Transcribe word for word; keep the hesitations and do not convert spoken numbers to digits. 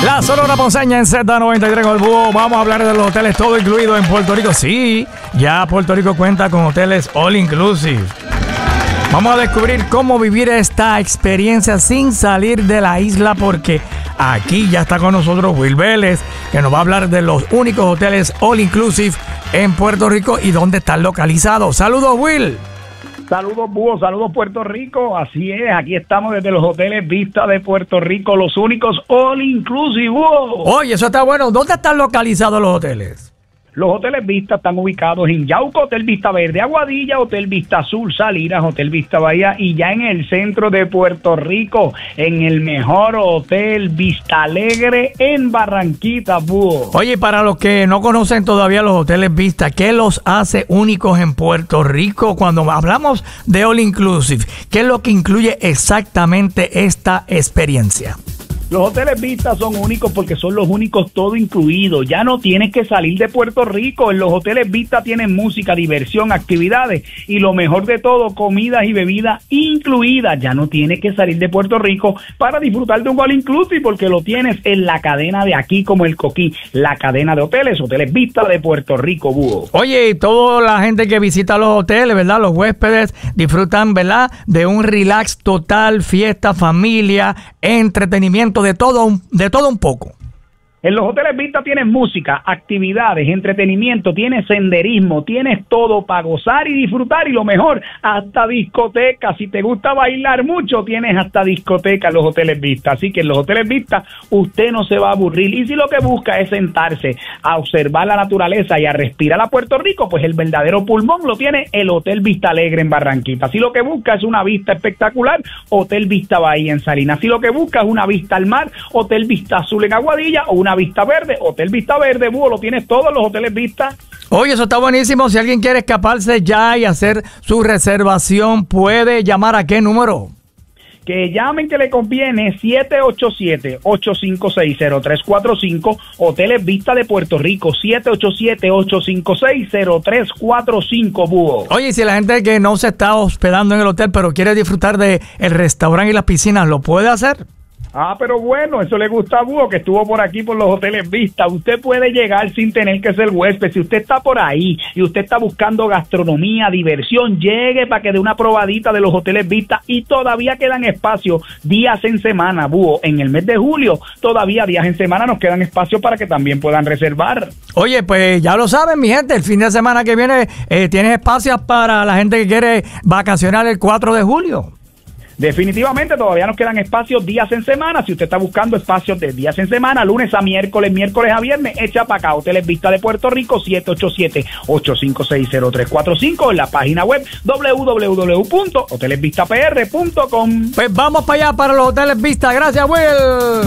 La Sonora Ponceña en Z noventa y tres con el Búho. Vamos a hablar de los hoteles todo incluido en Puerto Rico. Sí, ya Puerto Rico cuenta con hoteles all inclusive. Vamos a descubrir cómo vivir esta experiencia sin salir de la isla, porque aquí ya está con nosotros Will Vélez, que nos va a hablar de los únicos hoteles all inclusive en Puerto Rico y dónde están localizados. Saludos, Will. Saludos, Búho, saludos, Puerto Rico. Así es, aquí estamos desde los hoteles Vista de Puerto Rico, los únicos all inclusive, Búho. Oye, eso está bueno. ¿Dónde están localizados los hoteles? Los hoteles Vista están ubicados en Yauco, Hotel Vista Verde, Aguadilla, Hotel Vista Azul, Salinas, Hotel Vista Bahía, y ya en el centro de Puerto Rico, en el mejor hotel Vista Alegre en Barranquita, Búho. Oye, para los que no conocen todavía los hoteles Vista, ¿qué los hace únicos en Puerto Rico? Cuando hablamos de all inclusive, ¿qué es lo que incluye exactamente esta experiencia? Los hoteles Vista son únicos porque son los únicos todo incluido. Ya no tienes que salir de Puerto Rico. En los hoteles Vista tienen música, diversión, actividades y lo mejor de todo, comidas y bebidas incluidas. Ya no tienes que salir de Puerto Rico para disfrutar de un all inclusive, porque lo tienes en la cadena de aquí como el Coquí, la cadena de hoteles, Hoteles Vista de Puerto Rico, Búho. Oye, y toda la gente que visita los hoteles, ¿verdad? Los huéspedes disfrutan, ¿verdad? De un relax total, fiesta, familia, entretenimiento, de todo un, de todo un poco. En los hoteles Vista tienes música, actividades, entretenimiento, tienes senderismo, tienes todo para gozar y disfrutar, y lo mejor, hasta discoteca. Si te gusta bailar mucho, tienes hasta discoteca en los hoteles Vista. Así que en los hoteles Vista usted no se va a aburrir, y si lo que busca es sentarse a observar la naturaleza y a respirar a Puerto Rico, pues el verdadero pulmón lo tiene el Hotel Vista Alegre en Barranquita. Si lo que busca es una vista espectacular, Hotel Vista Bahía en Salinas. Si lo que busca es una vista al mar, Hotel Vista Azul en Aguadilla, o una Vista Verde, Hotel Vista Verde, Búho, lo tienes todos los hoteles Vista. Oye, eso está buenísimo. Si alguien quiere escaparse ya y hacer su reservación, ¿puede llamar a qué número? Que llamen, que le conviene, siete ocho siete, ocho cinco seis, cero tres cuatro cinco, Hoteles Vista de Puerto Rico, siete ocho siete, ocho cinco seis, cero tres cuatro cinco, Búho. Oye, si la gente que no se está hospedando en el hotel, pero quiere disfrutar de el restaurante y las piscinas, ¿lo puede hacer? Ah, pero bueno, eso le gusta a Búho, que estuvo por aquí por los hoteles Vista. Usted puede llegar sin tener que ser huésped. Si usted está por ahí y usted está buscando gastronomía, diversión, llegue para que dé una probadita de los hoteles Vista, y todavía quedan espacios días en semana, Búho. En el mes de julio, todavía días en semana nos quedan espacios para que también puedan reservar. Oye, pues ya lo saben, mi gente, el fin de semana que viene eh, tienes espacios para la gente que quiere vacacionar el cuatro de julio. Definitivamente todavía nos quedan espacios días en semana. Si usted está buscando espacios de días en semana, lunes a miércoles, miércoles a viernes, echa para acá. Hoteles Vista de Puerto Rico, siete ocho siete, ocho cinco seis, cero tres cuatro cinco, en la página web doble u doble u doble u punto hoteles vista p r punto com. Pues vamos para allá, para los hoteles Vista. Gracias, Will.